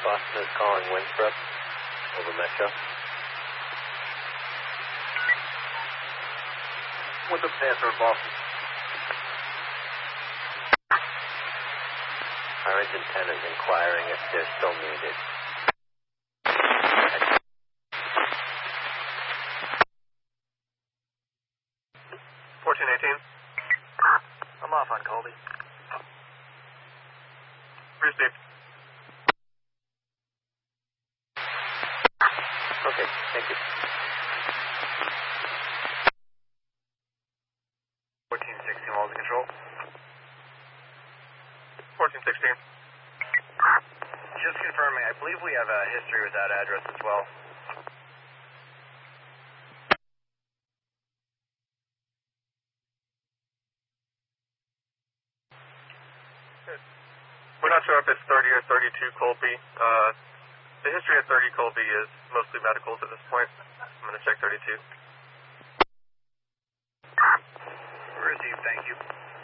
Boston is calling Winthrop. Over Metro. Winthrop Panther in Boston. Our engine 10 is inquiring if they're still needed. 1418. I'm off on Colby. Received. Okay, thank you. 1416, walls of control. 1416. Just confirming, I believe we have a history with that address as well. We're not sure if it's 30 or 32 Colby. The history at 30 Colby is mostly medicals at this point. I'm going to check 32. Received, thank you.